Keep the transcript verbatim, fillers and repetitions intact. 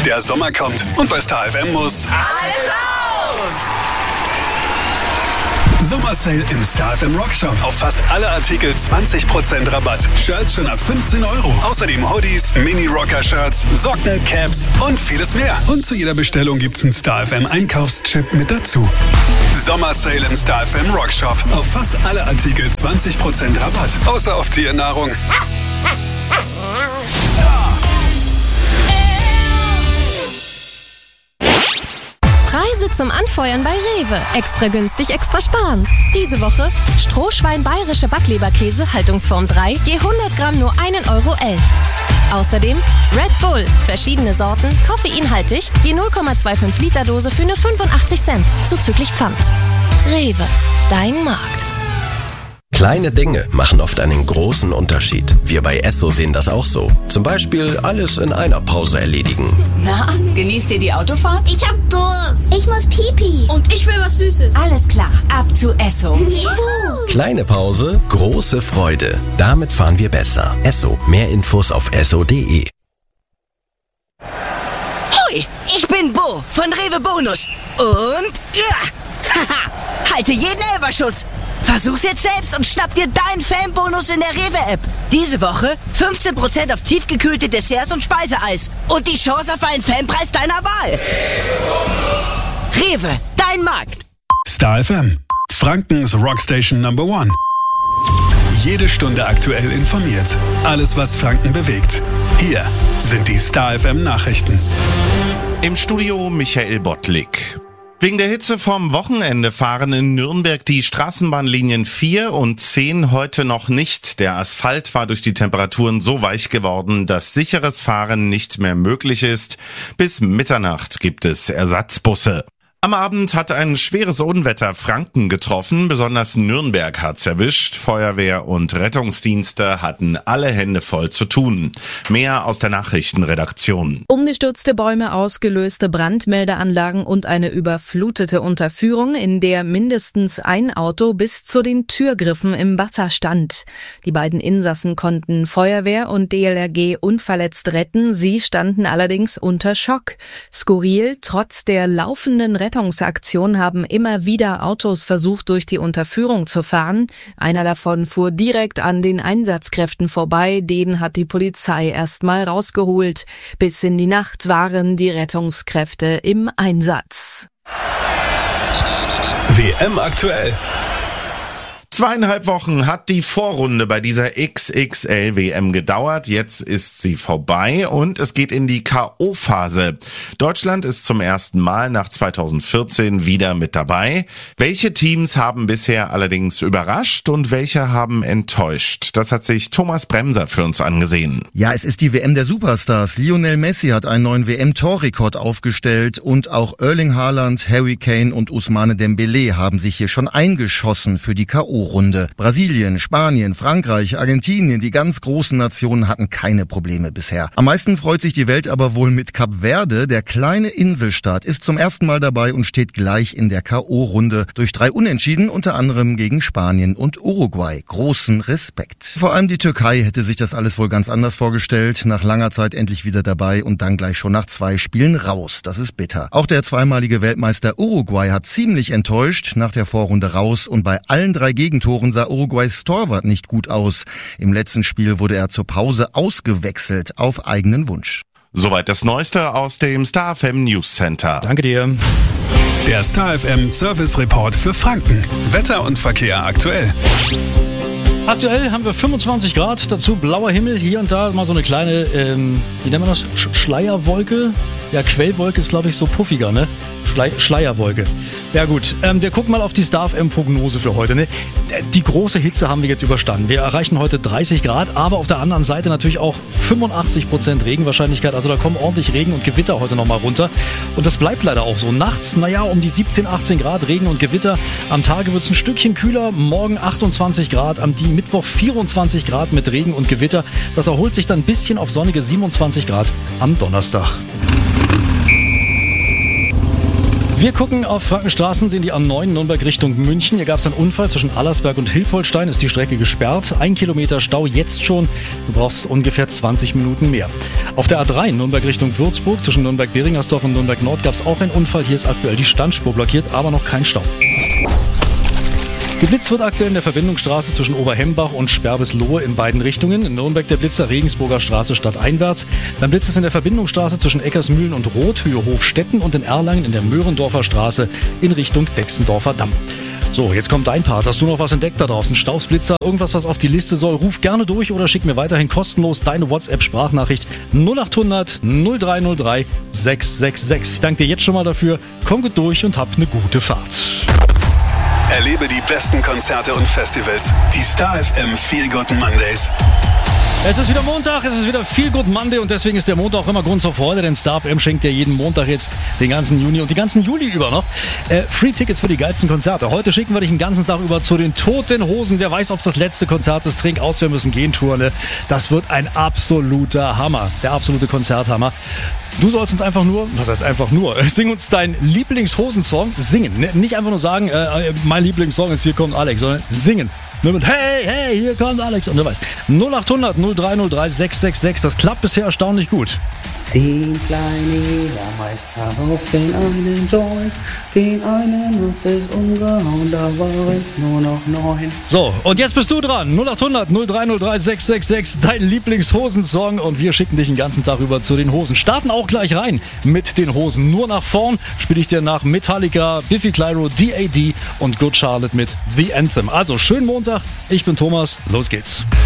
Der Sommer kommt und bei Star F M muss alles raus! Sommersale im Star F M Rockshop. Auf fast alle Artikel zwanzig Prozent Rabatt. Shirts schon ab fünfzehn Euro. Außerdem Hoodies, Mini-Rocker-Shirts, Socken, Caps und vieles mehr. Und zu jeder Bestellung gibt's einen Star F M Einkaufschip mit dazu. Sommersale im Star F M Rockshop. Auf fast alle Artikel zwanzig Prozent Rabatt. Außer auf Tiernahrung. Preise zum Anfeuern bei Rewe. Extra günstig, extra sparen. Diese Woche Strohschwein bayerische Backleberkäse, Haltungsform drei, je hundert Gramm nur ein Euro elf. Außerdem Red Bull, verschiedene Sorten, koffeinhaltig, je null Komma fünfundzwanzig Liter Dose für nur fünfundachtzig Cent, zuzüglich Pfand. Rewe, dein Markt. Kleine Dinge machen oft einen großen Unterschied. Wir bei Esso sehen das auch so. Zum Beispiel alles in einer Pause erledigen. Na, genießt ihr die Autofahrt? Ich hab Durst. Ich muss pipi. Und ich will was Süßes. Alles klar, ab zu Esso. Juhu. Kleine Pause, große Freude. Damit fahren wir besser. Esso. Mehr Infos auf esso punkt de. Hoi, ich bin Bo von Rewe Bonus. Und ja, haha, halte jeden Elferschuss. Versuch's jetzt selbst und schnapp dir deinen Fanbonus in der Rewe-App. Diese Woche fünfzehn Prozent auf tiefgekühlte Desserts und Speiseeis. Und die Chance auf einen Fanpreis deiner Wahl. Rewe, dein Markt. Star F M. Frankens Rockstation Number One. Jede Stunde aktuell informiert. Alles, was Franken bewegt. Hier sind die Star F M Nachrichten. Im Studio Michael Bottlik. Wegen der Hitze vom Wochenende fahren in Nürnberg die Straßenbahnlinien vier und zehn heute noch nicht. Der Asphalt war durch die Temperaturen so weich geworden, dass sicheres Fahren nicht mehr möglich ist. Bis Mitternacht gibt es Ersatzbusse. Am Abend hat ein schweres Unwetter Franken getroffen, besonders Nürnberg hat's erwischt. Feuerwehr und Rettungsdienste hatten alle Hände voll zu tun. Mehr aus der Nachrichtenredaktion. Umgestürzte Bäume, ausgelöste Brandmeldeanlagen und eine überflutete Unterführung, in der mindestens ein Auto bis zu den Türgriffen im Wasser stand. Die beiden Insassen konnten Feuerwehr und D L R G unverletzt retten, sie standen allerdings unter Schock. Skurril, trotz der laufenden Rettung Rettungsaktion haben immer wieder Autos versucht, durch die Unterführung zu fahren. Einer davon fuhr direkt an den Einsatzkräften vorbei. Den hat die Polizei erstmal rausgeholt. Bis in die Nacht waren die Rettungskräfte im Einsatz. W M aktuell. Zweieinhalb Wochen hat die Vorrunde bei dieser X X L W M gedauert. Jetzt ist sie vorbei und es geht in die K O-Phase. Deutschland ist zum ersten Mal nach zweitausendvierzehn wieder mit dabei. Welche Teams haben bisher allerdings überrascht und welche haben enttäuscht? Das hat sich Thomas Bremser für uns angesehen. Ja, es ist die W M der Superstars. Lionel Messi hat einen neuen W M-Torrekord aufgestellt und auch Erling Haaland, Harry Kane und Ousmane Dembélé haben sich hier schon eingeschossen für die K O-Runde. Brasilien, Spanien, Frankreich, Argentinien, die ganz großen Nationen hatten keine Probleme bisher. Am meisten freut sich die Welt aber wohl mit Kap Verde. Der kleine Inselstaat ist zum ersten Mal dabei und steht gleich in der K O-Runde durch drei Unentschieden, unter anderem gegen Spanien und Uruguay. Großen Respekt. Vor allem die Türkei hätte sich das alles wohl ganz anders vorgestellt. Nach langer Zeit endlich wieder dabei und dann gleich schon nach zwei Spielen raus. Das ist bitter. Auch der zweimalige Weltmeister Uruguay hat ziemlich enttäuscht. Nach der Vorrunde raus und bei allen drei Gegentoren sah Uruguays Torwart nicht gut aus. Im letzten Spiel wurde er zur Pause ausgewechselt auf eigenen Wunsch. Soweit das Neueste aus dem Star F M News Center. Danke dir. Der Star F M Service Report für Franken. Wetter und Verkehr aktuell. Aktuell haben wir fünfundzwanzig Grad, dazu blauer Himmel, hier und da mal so eine kleine, ähm, wie nennt man das, Sch- Schleierwolke? Ja, Quellwolke ist, glaube ich, so puffiger, ne? Schlei- Schleierwolke. Ja gut, ähm, wir gucken mal auf die Star F M-Prognose für heute, ne? Die große Hitze haben wir jetzt überstanden. Wir erreichen heute dreißig Grad, aber auf der anderen Seite natürlich auch fünfundachtzig Prozent Regenwahrscheinlichkeit. Also da kommen ordentlich Regen und Gewitter heute nochmal runter. Und das bleibt leider auch so. Nachts, naja, um die siebzehn, achtzehn Grad Regen und Gewitter. Am Tage wird es ein Stückchen kühler. Morgen achtundzwanzig Grad, am Mittwoch vierundzwanzig Grad mit Regen und Gewitter. Das erholt sich dann ein bisschen auf sonnige siebenundzwanzig Grad am Donnerstag. Wir gucken auf Frankenstraßen, sehen die A neun Nürnberg Richtung München. Hier gab es einen Unfall zwischen Allersberg und Hilpoltstein, ist die Strecke gesperrt. Ein Kilometer Stau jetzt schon, du brauchst ungefähr zwanzig Minuten mehr. Auf der A drei Nürnberg Richtung Würzburg, zwischen Nürnberg-Beringersdorf und Nürnberg Nord gab es auch einen Unfall. Hier ist aktuell die Standspur blockiert, aber noch kein Stau. Geblitzt wird aktuell in der Verbindungsstraße zwischen Oberhembach und Sperrbeslohe in beiden Richtungen. In Nürnberg der Blitzer Regensburger Straße stadteinwärts. Dann blitzt es in der Verbindungsstraße zwischen Eckersmühlen und Rothöhe Hofstetten und in Erlangen in der Möhrendorfer Straße in Richtung Dexendorfer Damm. So, jetzt kommt dein Part. Hast du noch was entdeckt da draußen? Staubsblitzer, irgendwas, was auf die Liste soll? Ruf gerne durch oder schick mir weiterhin kostenlos deine WhatsApp-Sprachnachricht null acht hundert null drei null drei sechs sechs sechs. Ich danke dir jetzt schon mal dafür. Komm gut durch und hab eine gute Fahrt. Erlebe die besten Konzerte und Festivals. Die Star F M Feel Good Mondays. Es ist wieder Montag, es ist wieder Feel Good Monday und deswegen ist der Montag auch immer Grund zur Freude, denn Star F M schenkt dir jeden Montag jetzt den ganzen Juni und die ganzen Juli über noch äh, Free-Tickets für die geilsten Konzerte. Heute schicken wir dich den ganzen Tag über zu den Toten Hosen. Wer weiß, ob es das letzte Konzert ist. Trink aus, wir müssen gehen, Tourne. Das wird ein absoluter Hammer, der absolute Konzerthammer. Du sollst uns einfach nur, was heißt einfach nur, sing uns deinen Lieblingshosensong, singen. Nicht einfach nur sagen, äh, mein Lieblingssong ist Hier kommt Alex, sondern singen. Nur mit Hey, hey, hier kommt Alex. Und du weißt, null acht hundert null drei null drei sechs sechs sechs, das klappt bisher erstaunlich gut. Zehn kleine Jahrmeister auf den einen Joint, den einen hat es umgehauen, da war es nur noch neun. So, und jetzt bist du dran. null acht hundert null drei null drei sechs sechs sechs, dein Lieblingshosensong und wir schicken dich den ganzen Tag rüber zu den Hosen. Starten auch gleich rein mit den Hosen. Nur nach vorn spiele ich dir nach Metallica, Biffy Clyro, D A D und Good Charlotte mit The Anthem. Also, schönen Montag, ich bin Thomas, los geht's.